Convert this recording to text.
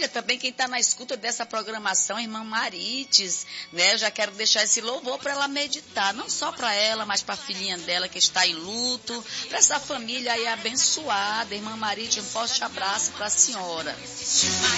também quem está na escuta dessa programação, irmã Marites, né? Eu já quero deixar esse louvor para ela meditar, não só para ela, mas para a filhinha dela que está em luto, para essa família aí abençoada. Irmã Marites, um forte abraço para a senhora.